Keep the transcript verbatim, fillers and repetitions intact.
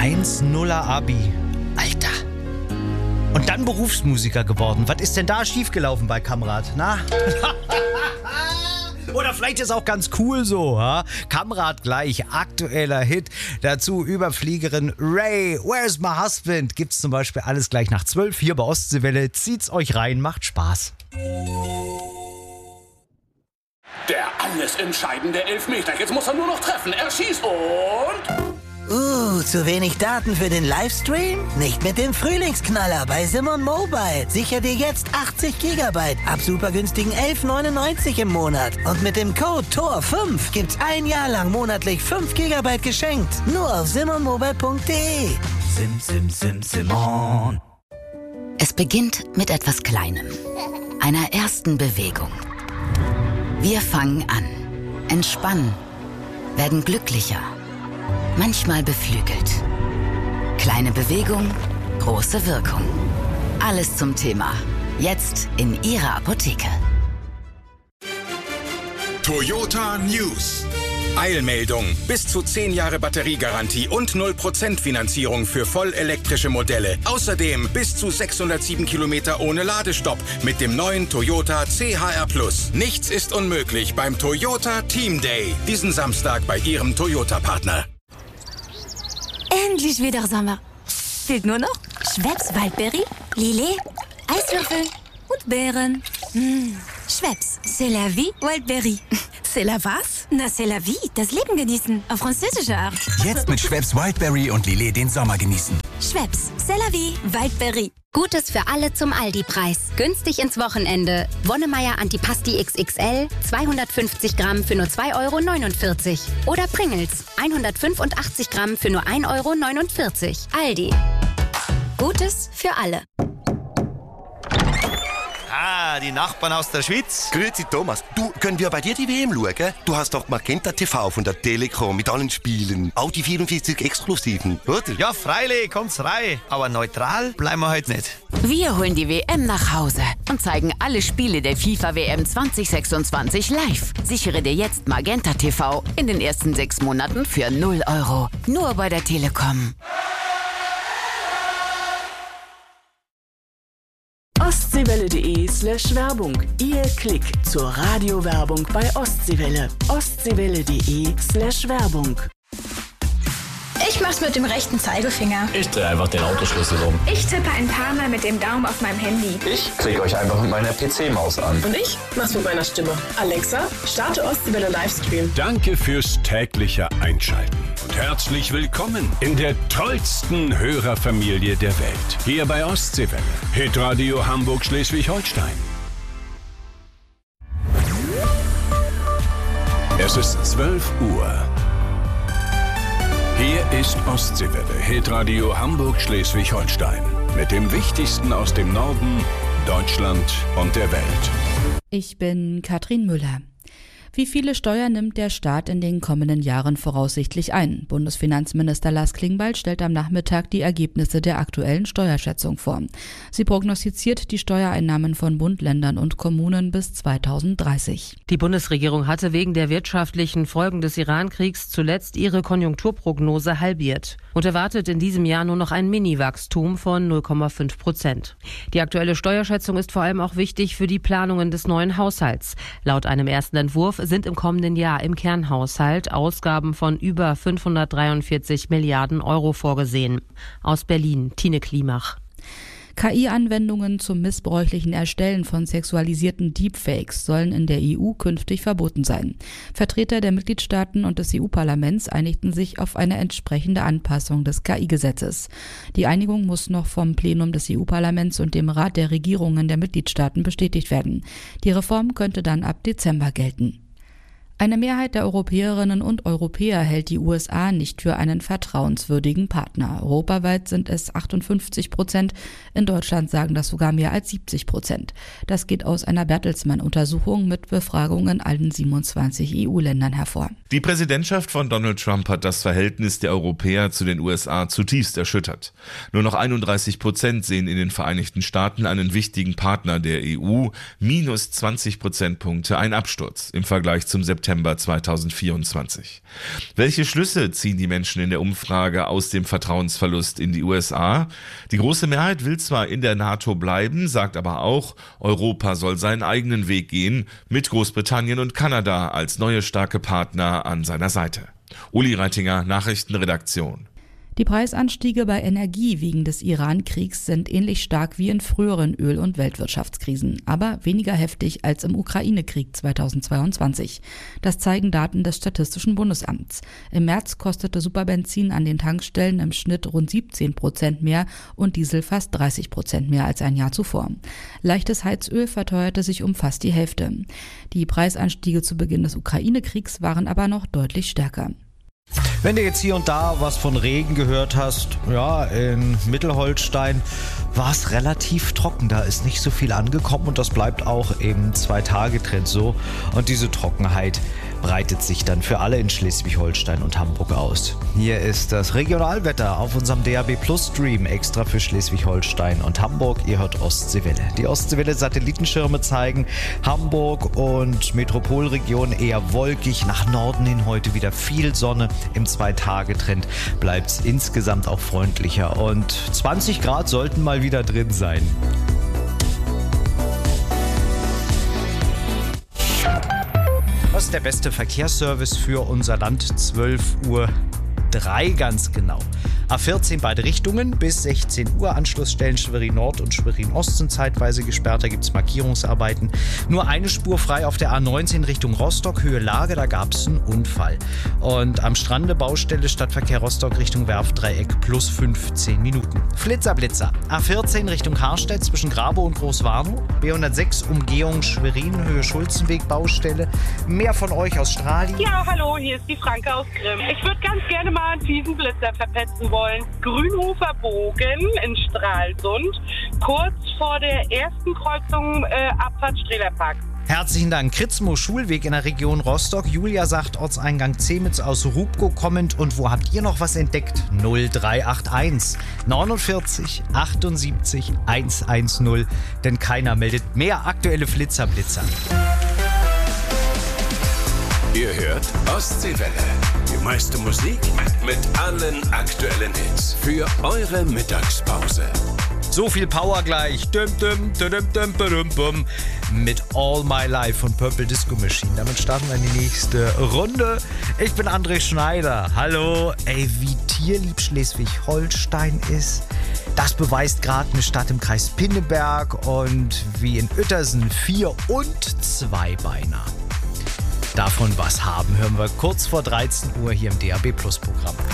eins nuller Abi. Alter. Und dann Berufsmusiker geworden. Was ist denn da schiefgelaufen bei Kamrat, na? Oder vielleicht ist auch ganz cool so, ha? Kamrat gleich, aktueller Hit. Dazu Überfliegerin Ray, Where's My Husband? Gibt's zum Beispiel alles gleich nach zwölf hier bei Ostseewelle. Zieht's euch rein, macht Spaß. Der alles entscheidende Elfmeter. Jetzt muss er nur noch treffen. Er schießt und... Uh, zu wenig Daten für den Livestream? Nicht mit dem Frühlingsknaller bei Simon Mobile. Sicher dir jetzt achtzig Gigabyte ab super günstigen elf neunundneunzig im Monat. Und mit dem Code T O R fünf gibt's ein Jahr lang monatlich fünf Gigabyte geschenkt. Nur auf simon mobile punkt de. Sim, sim, sim, Simon. Es beginnt mit etwas Kleinem. Einer ersten Bewegung. Wir fangen an, entspannen, werden glücklicher. Manchmal beflügelt. Kleine Bewegung, große Wirkung. Alles zum Thema. Jetzt in Ihrer Apotheke. Toyota News. Eilmeldung. Bis zu zehn Jahre Batteriegarantie und null Prozent Finanzierung für vollelektrische Modelle. Außerdem bis zu sechshundertsieben Kilometer ohne Ladestopp mit dem neuen Toyota C H R Plus. Nichts ist unmöglich beim Toyota Team Day. Diesen Samstag bei Ihrem Toyota-Partner. Endlich wieder Sommer. Fehlt nur noch Schweppes Waldberry, Lillet, Eiswürfel und Beeren. Mmh. Schweppes, c'est la vie, Waldberry. C'est la was? Na, c'est la vie, das Leben genießen, auf französische Art. Jetzt mit Schweppes Wildberry und Lillet den Sommer genießen. Schweppes, c'est la vie, Waldberry. Gutes für alle zum Aldi-Preis. Günstig ins Wochenende. Wonnemeier Antipasti X X L, zweihundertfünfzig Gramm für nur zwei Euro neunundvierzig. Oder Pringles, hundertfünfundachtzig Gramm für nur ein Euro neunundvierzig. Aldi. Gutes für alle. Ah, die Nachbarn aus der Schweiz. Grüezi Thomas. Du, können wir bei dir die W M schauen? Du hast doch Magenta T V von der Telekom mit allen Spielen. Auch die vierundvierzig Exklusiven, oder? Ja, freilich, kommt's rein. Aber neutral bleiben wir heute nicht. Wir holen die W M nach Hause und zeigen alle Spiele der FIFA W M zwanzig sechsundzwanzig live. Sichere dir jetzt Magenta T V in den ersten sechs Monaten für null Euro. Nur bei der Telekom. Ostseewelle.de slash Werbung. Ihr Klick zur Radiowerbung bei Ostseewelle. Ostseewelle.de slash Werbung. Ich mach's mit dem rechten Zeigefinger. Ich drehe einfach den Autoschlüssel um. Ich tippe ein paar Mal mit dem Daumen auf meinem Handy. Ich klicke euch einfach mit meiner P C-Maus an. Und ich mach's mit meiner Stimme. Alexa, starte Ostseewelle Livestream. Danke fürs tägliche Einschalten. Und herzlich willkommen in der tollsten Hörerfamilie der Welt. Hier bei Ostseewelle. Hitradio Hamburg-Schleswig-Holstein. Es ist zwölf Uhr. Hier ist Ostseewelle, Hitradio Hamburg-Schleswig-Holstein. Mit dem Wichtigsten aus dem Norden, Deutschland und der Welt. Ich bin Katrin Müller. Wie viele Steuern nimmt der Staat in den kommenden Jahren voraussichtlich ein? Bundesfinanzminister Lars Klingbeil stellt am Nachmittag die Ergebnisse der aktuellen Steuerschätzung vor. Sie prognostiziert die Steuereinnahmen von Bund, Ländern und Kommunen bis zweitausenddreißig. Die Bundesregierung hatte wegen der wirtschaftlichen Folgen des Iran-Kriegs zuletzt ihre Konjunkturprognose halbiert und erwartet in diesem Jahr nur noch ein Mini-Wachstum von null Komma fünf Prozent. Die aktuelle Steuerschätzung ist vor allem auch wichtig für die Planungen des neuen Haushalts. Laut einem ersten Entwurf sind im kommenden Jahr im Kernhaushalt Ausgaben von über fünfhundertdreiundvierzig Milliarden Euro vorgesehen. Aus Berlin, Tine Klimach. K I-Anwendungen zum missbräuchlichen Erstellen von sexualisierten Deepfakes sollen in der E U künftig verboten sein. Vertreter der Mitgliedstaaten und des E U-Parlaments einigten sich auf eine entsprechende Anpassung des K I-Gesetzes. Die Einigung muss noch vom Plenum des E U-Parlaments und dem Rat der Regierungen der Mitgliedstaaten bestätigt werden. Die Reform könnte dann ab Dezember gelten. Eine Mehrheit der Europäerinnen und Europäer hält die U S A nicht für einen vertrauenswürdigen Partner. Europaweit sind es achtundfünfzig Prozent, in Deutschland sagen das sogar mehr als siebzig Prozent. Das geht aus einer Bertelsmann-Untersuchung mit Befragungen in allen siebenundzwanzig E U-Ländern hervor. Die Präsidentschaft von Donald Trump hat das Verhältnis der Europäer zu den U S A zutiefst erschüttert. Nur noch einunddreißig Prozent sehen in den Vereinigten Staaten einen wichtigen Partner der E U, minus zwanzig Prozentpunkte, ein Absturz im Vergleich zum September September zweitausendvierundzwanzig. Welche Schlüsse ziehen die Menschen in der Umfrage aus dem Vertrauensverlust in die U S A? Die große Mehrheit will zwar in der NATO bleiben, sagt aber auch, Europa soll seinen eigenen Weg gehen, mit Großbritannien und Kanada als neue starke Partner an seiner Seite. Uli Reitinger, Nachrichtenredaktion. Die Preisanstiege bei Energie wegen des Iran-Kriegs sind ähnlich stark wie in früheren Öl- und Weltwirtschaftskrisen, aber weniger heftig als im Ukraine-Krieg zweitausendzweiundzwanzig. Das zeigen Daten des Statistischen Bundesamts. Im März kostete Superbenzin an den Tankstellen im Schnitt rund siebzehn Prozent mehr und Diesel fast dreißig Prozent mehr als ein Jahr zuvor. Leichtes Heizöl verteuerte sich um fast die Hälfte. Die Preisanstiege zu Beginn des Ukraine-Kriegs waren aber noch deutlich stärker. Wenn du jetzt hier und da was von Regen gehört hast, ja, in Mittelholstein war es relativ trocken. Da ist nicht so viel angekommen und das bleibt auch im Zwei-Tage-Trend so. Und diese Trockenheit breitet sich dann für alle in Schleswig-Holstein und Hamburg aus. Hier ist das Regionalwetter auf unserem D A B Plus Stream extra für Schleswig-Holstein und Hamburg. Ihr hört Ostseewelle. Die Ostseewelle-Satellitenschirme zeigen Hamburg und Metropolregion eher wolkig. Nach Norden hin heute wieder viel Sonne. Im Zwei-Tage-Trend bleibt es insgesamt auch freundlicher und zwanzig Grad sollten mal wieder drin sein. Was ist der beste Verkehrsservice für unser Land? zwölf Uhr drei ganz genau. A vierzehn beide Richtungen bis sechzehn Uhr. Anschlussstellen Schwerin Nord und Schwerin Ost sind zeitweise gesperrt. Da gibt es Markierungsarbeiten. Nur eine Spur frei auf der A neunzehn Richtung Rostock, Höhe Lage. Da gab es einen Unfall. Und am Strande Baustelle Stadtverkehr Rostock Richtung Werftdreieck plus fünfzehn Minuten. Flitzer Blitzer. A vierzehn Richtung Harstedt zwischen Grabow und Großwarnow. B hundertsechs Umgehung Schwerin, Höhe Schulzenweg Baustelle. Mehr von euch aus Strahli. Ja, hallo, hier ist die Franke aus Grimm. Ich würde ganz gerne mal einen fiesen Blitzer verpetzen wollen. Grünhofer Bogen in Stralsund, kurz vor der ersten Kreuzung äh, Abfahrt Strehlerpark. Herzlichen Dank. Kritzmo Schulweg in der Region Rostock. Julia sagt Ortseingang Zemitz aus Rubko kommend. Und wo habt ihr noch was entdeckt? null drei acht eins neunundvierzig achtundsiebzig hundertzehn. Denn keiner meldet mehr aktuelle Flitzerblitzer. Ihr hört Ostseewelle. Die meiste Musik mit allen aktuellen Hits für eure Mittagspause. So viel Power gleich. Dum, dum, dum, dum, dum, dum, mit All My Life von Purple Disco Machine. Damit starten wir in die nächste Runde. Ich bin André Schneider. Hallo. Ey, wie tierlieb Schleswig-Holstein ist. Das beweist gerade eine Stadt im Kreis Pinneberg und wie in Uetersen vier und Zweibeiner. Davon was haben, hören wir kurz vor dreizehn Uhr hier im D A B Plus Programm.